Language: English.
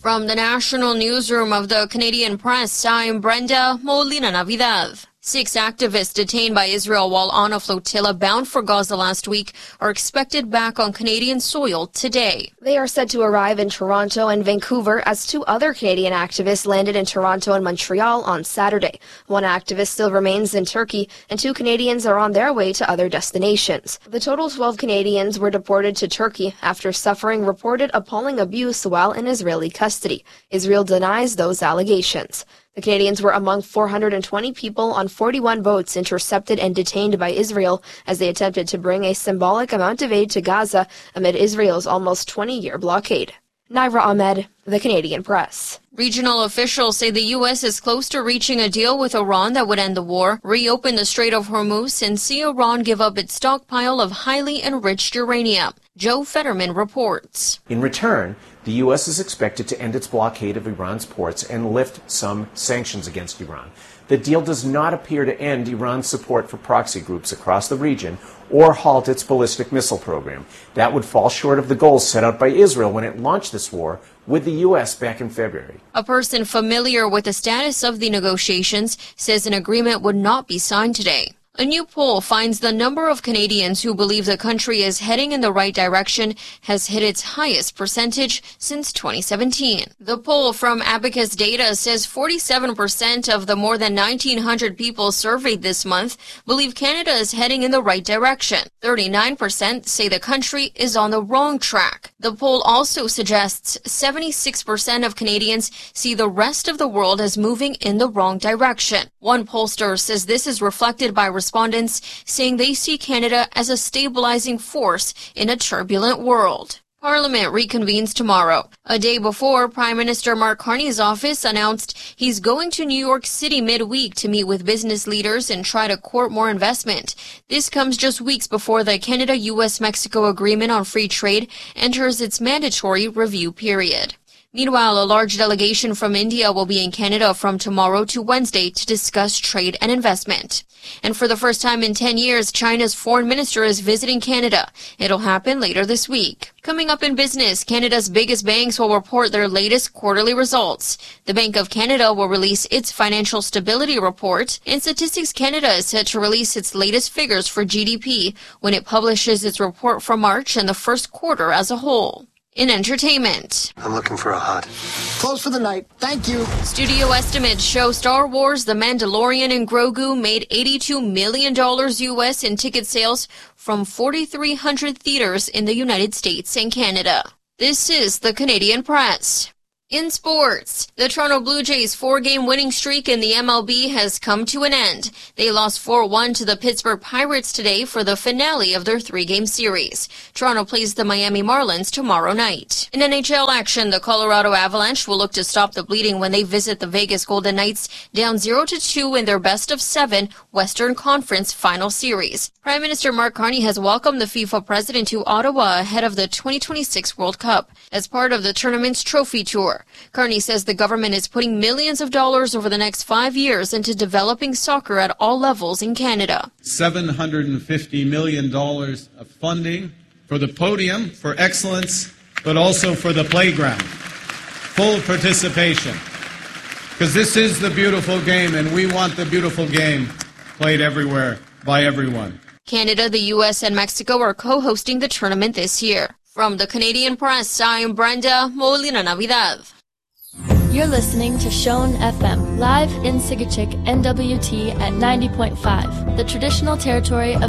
From the national newsroom of the Canadian Press, I'm Brenda Molina Navidad. 6 activists detained by Israel while on a flotilla bound for Gaza last week are expected back on Canadian soil today. They are said to arrive in Toronto and Vancouver as 2 other Canadian activists landed in Toronto and Montreal on Saturday. 1 activist still remains in Turkey, and 2 Canadians are on their way to other destinations. The total 12 Canadians were deported to Turkey after suffering reported appalling abuse while in Israeli custody. Israel denies those allegations. The Canadians were among 420 people on 41 boats intercepted and detained by Israel as they attempted to bring a symbolic amount of aid to Gaza amid Israel's almost 20-year blockade. Naira Ahmed, The Canadian Press. Regional officials say the U.S. is close to reaching a deal with Iran that would end the war, reopen the Strait of Hormuz, and see Iran give up its stockpile of highly enriched uranium. Joe Fetterman reports. In return, the U.S. is expected to end its blockade of Iran's ports and lift some sanctions against Iran. The deal does not appear to end Iran's support for proxy groups across the region or halt its ballistic missile program. That would fall short of the goals set out by Israel when it launched this war with the U.S. back in February. A person familiar with the status of the negotiations says an agreement would not be signed today. A new poll finds the number of Canadians who believe the country is heading in the right direction has hit its highest percentage since 2017. The poll from Abacus Data says 47% of the more than 1,900 people surveyed this month believe Canada is heading in the right direction. 39% say the country is on the wrong track. The poll also suggests 76% of Canadians see the rest of the world as moving in the wrong direction. One pollster says this is reflected by respondents saying they see Canada as a stabilizing force in a turbulent world. Parliament reconvenes tomorrow, a day before Prime Minister Mark Carney's office announced he's going to New York City midweek to meet with business leaders and try to court more investment. This comes just weeks before the Canada-US-Mexico Agreement on Free Trade enters its mandatory review period. Meanwhile, a large delegation from India will be in Canada from tomorrow to Wednesday to discuss trade and investment. And for the first time in 10 years, China's foreign minister is visiting Canada. It'll happen later this week. Coming up in business, Canada's biggest banks will report their latest quarterly results. The Bank of Canada will release its financial stability report, and Statistics Canada is set to release its latest figures for GDP when it publishes its report for March and the first quarter as a whole. In entertainment, I'm looking for a hut. Close for the night. Thank you. Studio estimates show Star Wars The Mandalorian and Grogu made $82 million US in ticket sales from 4,300 theaters in the United States and Canada. This is the Canadian Press. In sports, the Toronto Blue Jays' 4-game winning streak in the MLB has come to an end. They lost 4-1 to the Pittsburgh Pirates today for the finale of their 3-game series. Toronto plays the Miami Marlins tomorrow night. In NHL action, the Colorado Avalanche will look to stop the bleeding when they visit the Vegas Golden Knights, down 0-2 in their best-of-7 Western Conference Final Series. Prime Minister Mark Carney has welcomed the FIFA president to Ottawa ahead of the 2026 World Cup as part of the tournament's trophy tour. Carney says the government is putting millions of dollars over the next 5 years into developing soccer at all levels in Canada. $750 million of funding for the podium, for excellence, but also for the playground. Full participation. Because this is the beautiful game, and we want the beautiful game played everywhere by everyone. Canada, the U.S., and Mexico are co-hosting the tournament this year. From the Canadian Press, I'm Brenda Molina Navidad. You're listening to Shone FM, live in Sigachik, NWT at 90.5, the traditional territory of